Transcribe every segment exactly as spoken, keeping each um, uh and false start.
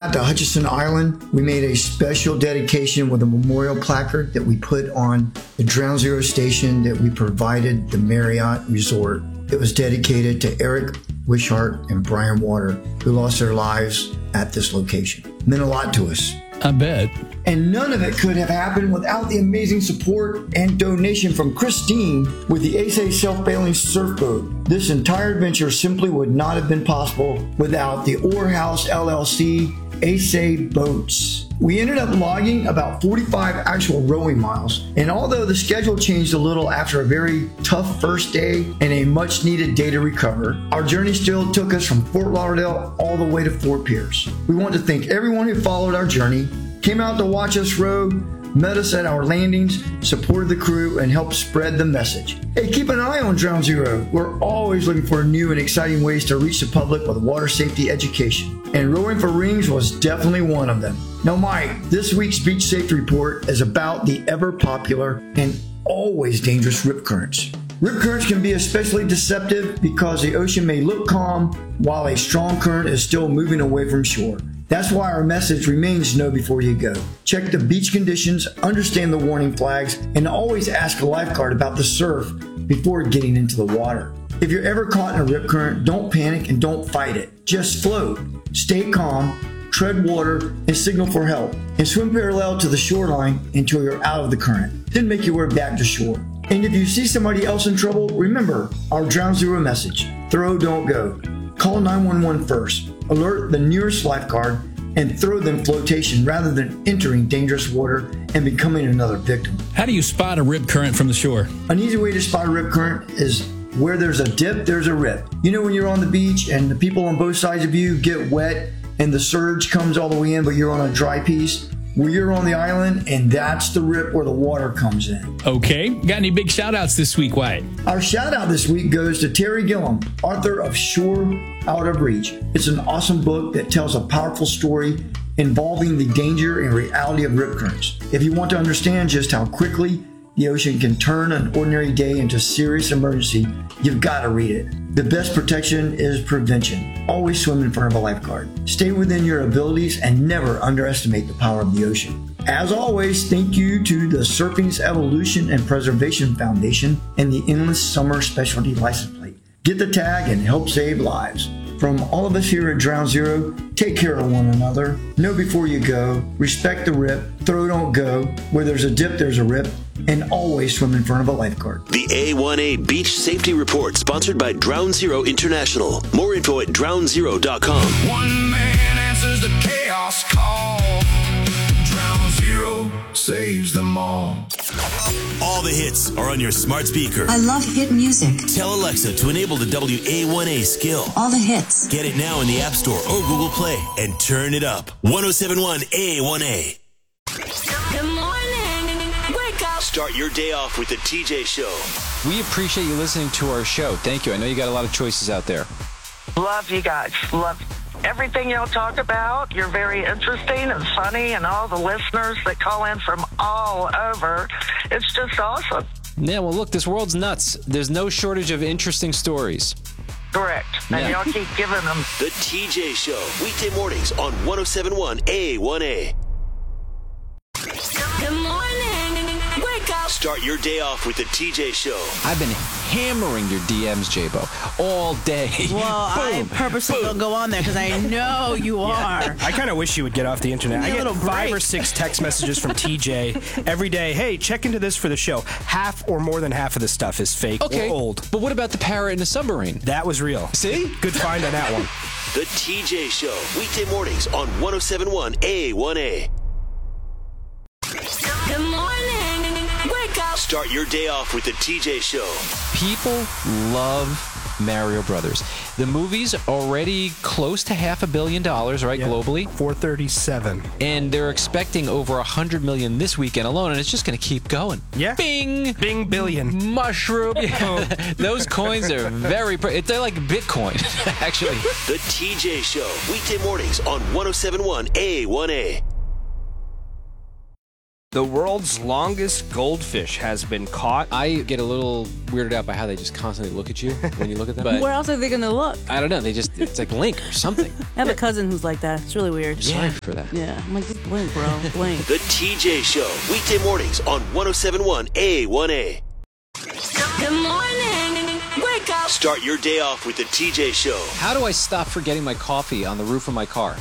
got to Hutchinson Island, we made a special dedication with a memorial placard that we put on the Ground Zero station that we provided the Marriott Resort. It was dedicated to Eric Wishart and Brian Water, who lost their lives at this location. It meant a lot to us. I bet. And none of it could have happened without the amazing support and donation from Christine with the A S A self-bailing surf boat. This entire adventure simply would not have been possible without the Oarhouse L L C A S A boats. We ended up logging about forty-five actual rowing miles, and although the schedule changed a little after a very tough first day and a much needed day to recover, our journey still took us from Fort Lauderdale all the way to Fort Pierce. We want to thank everyone who followed our journey, came out to watch us row, met us at our landings, supported the crew, and helped spread the message. Hey, keep an eye on Ground Zero. We're always looking for new and exciting ways to reach the public with water safety education, and Rowing for Rings was definitely one of them. Now, Mike, this week's Beach Safety Report is about the ever-popular and always dangerous rip currents. Rip currents can be especially deceptive because the ocean may look calm while a strong current is still moving away from shore. That's why our message remains know before you go. Check the beach conditions, understand the warning flags, and always ask a lifeguard about the surf before getting into the water. If you're ever caught in a rip current, don't panic and don't fight it. Just float. Stay calm, tread water, and signal for help. And swim parallel to the shoreline until you're out of the current. Then make your way back to shore. And if you see somebody else in trouble, remember our Ground Zero message. Throw, don't go. Call nine one one first. Alert the nearest lifeguard and throw them flotation rather than entering dangerous water and becoming another victim. How do you spot a rip current from the shore? An easy way to spot a rip current is where there's a dip, there's a rip. You know when you're on the beach and the people on both sides of you get wet and the surge comes all the way in, but you're on a dry piece? Well, you're on the island, and that's the rip where the water comes in. Okay. Got any big shout-outs this week, Wyatt? Our shout-out this week goes to Terry Gillum, author of Shore Out of Reach. It's an awesome book that tells a powerful story involving the danger and reality of rip currents. If you want to understand just how quickly the ocean can turn an ordinary day into serious emergency, you've got to read it. The best protection is prevention. Always swim in front of a lifeguard. Stay within your abilities and never underestimate the power of the ocean. As always, thank you to the Surfing's Evolution and Preservation Foundation and the Endless Summer Specialty License Plate. Get the tag and help save lives. From all of us here at Ground Zero, take care of one another. Know before you go. Respect the rip. Throw, don't go. Where there's a dip, there's a rip. And always swim in front of a lifeguard. The A one A Beach Safety Report, sponsored by Ground Zero International. More info at ground zero dot com. One man answers the chaos call. Ground Zero saves them all. All the hits are on your smart speaker. I love hit music. Tell Alexa to enable the W A one A skill. All the hits. Get it now in the App Store or Google Play and turn it up. one oh seven point one A one A. Good morning. Wake up. Start your day off with the T J Show. We appreciate you listening to our show. Thank you. I know you got a lot of choices out there. Love you guys. Love everything y'all talk about. You're very interesting and funny, and all the listeners that call in from all over. It's just awesome. Yeah, well, look, this world's nuts. There's no shortage of interesting stories. Correct. And Yeah. y'all keep giving them. The T J Show, weekday mornings on one oh seven point one A one A. Good morning. Wake up. Start your day off with the T J Show. I've been hammering your D Ms, J-Bo, all day. Well, I purposely don't go on there because I know you are. I kind of wish you would get off the internet. Give me I a get little five break. or six text messages from T J every day. Hey, check into this for the show. Half or more than half of the stuff is fake Okay, or old. but what about the parrot in the submarine? That was real. See? Good find on that one. The T J Show, weekday mornings on one oh seven point one A one A. Good morning. Wake up. Start your day off with the T J Show. People love Mario Brothers. The movie's already close to half a billion dollars, right, Yeah. globally? four thirty-seven. And they're expecting over one hundred million this weekend alone, and it's just going to keep going. Yeah. Bing! Bing billion. Mushroom. Those coins are very, pre- they're like Bitcoin, actually. The T J Show, weekday mornings on one oh seven point one A one A. The world's longest goldfish has been caught. I get a little weirded out by how they just constantly look at you when you look at them. But Where else are they going to look? I don't know. They just, it's like blink or something. I have a cousin who's like that. It's really weird. I'm sorry for that. Yeah, I'm like, just blink, bro. Blink. The T J Show, weekday mornings on one oh seven point one A one A. Good morning. Wake up. Start your day off with the T J Show. How do I stop forgetting my coffee on the roof of my car?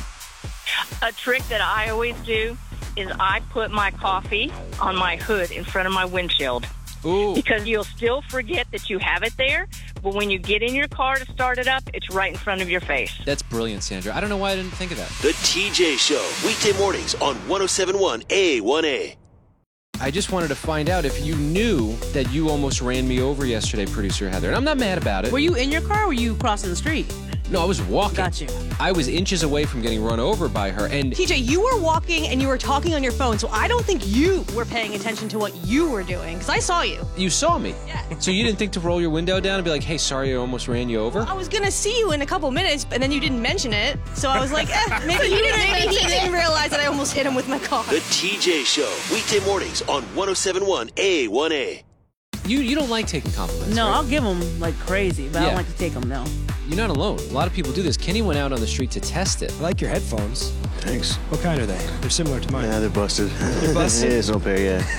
A trick that I always do is I put my coffee on my hood in front of my windshield. Ooh. Because you'll still forget that you have it there, but when you get in your car to start it up, it's right in front of your face. That's brilliant, Sandra. I don't know why I didn't think of that. The T J Show, weekday mornings on one oh seven point one A one A. I just wanted to find out if you knew that you almost ran me over yesterday, producer Heather. And I'm not mad about it. Were you in your car or were you crossing the street? No, I was walking. Got you. I was inches away from getting run over by her, and T J, you were walking and you were talking on your phone, so I don't think you were paying attention to what you were doing, because I saw you. you saw me. Yeah. So you didn't think to roll your window down and be like, hey, sorry I almost ran you over? I was gonna see you in a couple minutes, and then you didn't mention it, so I was like, eh, maybe he didn't, maybe he didn't realize that I almost hit him with my car. The T J Show, weekday mornings on one oh seven point one A one A. You you don't like taking compliments, No, right? I'll give them like crazy, but I Yeah. don't like to take them, no. You're not alone. A lot of people do this. Kenny went out on the street to test it. I like your headphones. Thanks. What kind are they? They're similar to mine. Yeah, they're busted. They're busted? Yeah, it's no pair yet.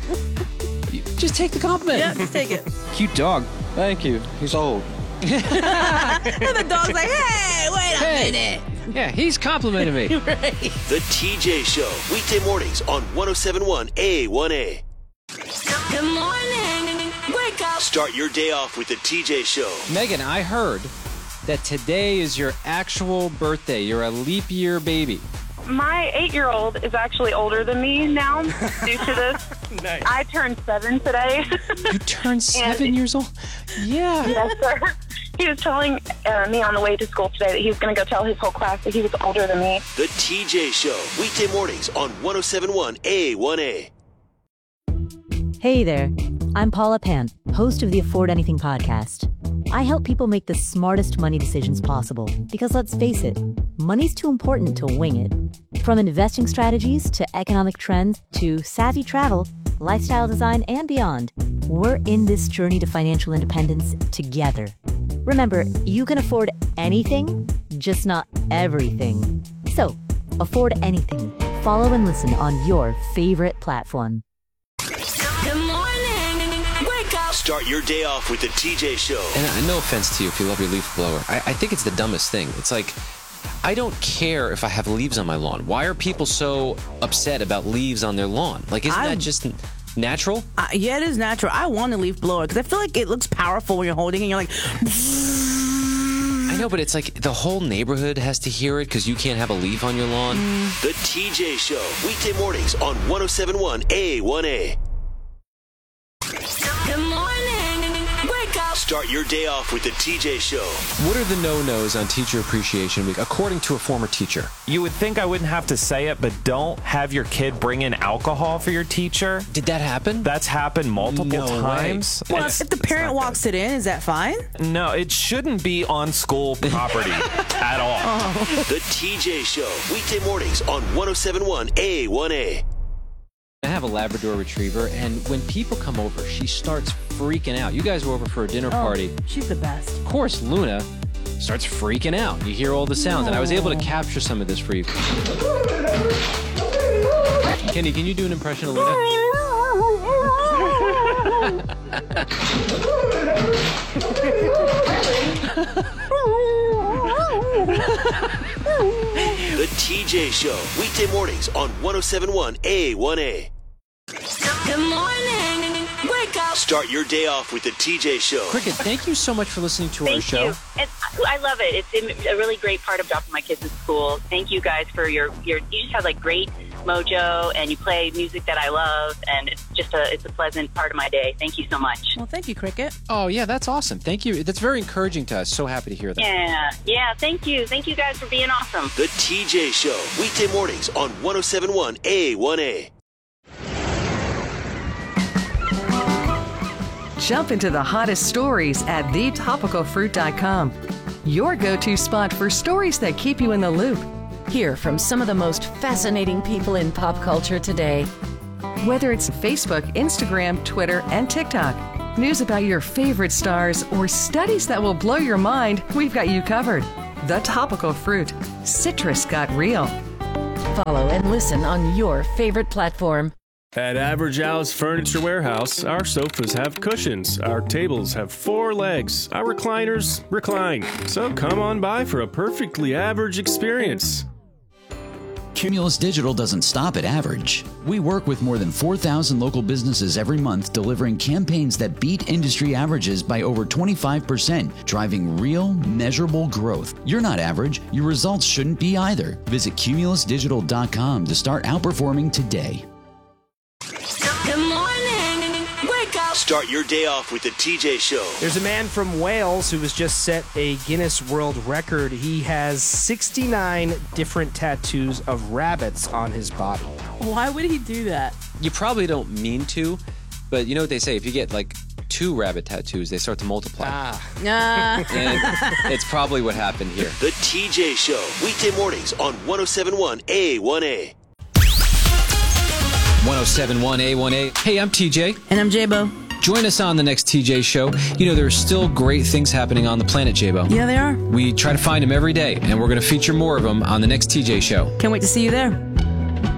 You- Just take the compliment. Yeah, just take it. Cute dog. Thank you. He's old. And the dog's like, hey, wait a Hey. minute. Yeah, he's complimenting me. Right. The T J Show, weekday mornings on one oh seven point one A one A. Good morning. Wake up. Start your day off with the T J Show. Megan, I heard that today is your actual birthday. You're a leap year baby. My eight-year-old is actually older than me now due to this. Nice. I turned seven today. You turned seven years old? Yeah. Yes, sir. He was telling uh, me on the way to school today that he was going to go tell his whole class that he was older than me. The T J Show, weekday mornings on one oh seven point one A one A. Hey there, I'm Paula Pan, host of the Afford Anything podcast. I help people make the smartest money decisions possible because let's face it, money's too important to wing it. From investing strategies to economic trends to savvy travel, lifestyle design, and beyond, we're in this journey to financial independence together. Remember, you can afford anything, just not everything. So, afford anything. Follow and listen on your favorite platform. Good morning. Wake up. Start your day off with the T J Show. And uh, no offense to you if you love your leaf blower. I, I think it's the dumbest thing. It's like, I don't care if I have leaves on my lawn. Why are people so upset about leaves on their lawn? Like, isn't I'm- that just natural? Uh, yeah, it is natural. I want a leaf blower because I feel like it looks powerful when you're holding it and you're like, I know, but it's like the whole neighborhood has to hear it because you can't have a leaf on your lawn. The T J Show, weekday mornings on one oh seven point one A one A. Good morning. Wake up. Start your day off with the T J Show. What are the no-nos on Teacher Appreciation Week, according to a former teacher? You would think I wouldn't have to say it, but don't have your kid bring in alcohol for your teacher. Did that happen? That's happened multiple No times. well, It's- if the parent walks it in, is that fine? No, it shouldn't be on school property at all. The T J Show, weekday mornings on one oh seven point one A one A. I have a Labrador Retriever, and when people come over, she starts freaking out. You guys were over for a dinner party. She's the best. Of course, Luna starts freaking out. You hear all the sounds, and I was able to capture some of this for you. Kenny, can you do an impression of Luna? The T J Show, weekday mornings on one oh seven point one A one A. Good morning. Wake up. Start your day off with the T J Show. Cricket, thank you so much for listening to our Thank show. you. And I love it. It's a really great part of dropping my kids at school. Thank you guys for your, your you just have like great mojo and you play music that I love and it's just a it's a pleasant part of my day. Thank you so much. Well, thank you, Cricket. Oh, yeah, that's awesome. Thank you. That's very encouraging to us. So happy to hear that. Yeah, yeah, thank you. Thank you guys for being awesome. The T J Show, weekday mornings on one oh seven point one A one A. Jump into the hottest stories at the topical fruit dot com. Your go-to spot for stories that keep you in the loop. Hear from some of the most fascinating people in pop culture today. Whether it's Facebook, Instagram, Twitter, and TikTok, news about your favorite stars, or studies that will blow your mind, we've got you covered. The Topical Fruit. Citrus got real. Follow and listen on your favorite platform. At Average Al's Furniture Warehouse, our sofas have cushions, our tables have four legs, our recliners recline. So come on by for a perfectly average experience. Cumulus Digital doesn't stop at average. We work with more than four thousand local businesses every month, delivering campaigns that beat industry averages by over twenty-five percent, driving real, measurable growth. You're not average. Your results shouldn't be either. Visit cumulus digital dot com to start outperforming today. Good morning. Wake up. Start your day off with the T J Show. There's a man from Wales who has just set a Guinness World Record. He has sixty-nine different tattoos of rabbits on his body. Why would he do that? You probably don't mean to, but you know what they say? If you get like two rabbit tattoos, they start to multiply. Ah. Nah. And it's probably what happened here. The T J Show, weekday mornings on one oh seven point one A one A. one oh seven point one A one A. Hey, I'm T J. And I'm J-Bo. Join us on the next T J Show. You know, there's still great things happening on the planet, J-Bo. Yeah, they are. We try to find them every day, and we're going to feature more of them on the next T J Show. Can't wait to see you there.